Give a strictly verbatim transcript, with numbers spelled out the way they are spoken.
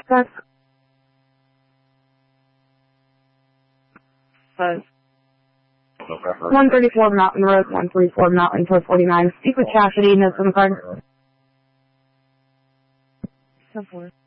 That's Buzz. one thirty-four Mountain Road, one thirty-four Mountain, four forty-nine. Speak with Cassidy, notes on the card. So forth.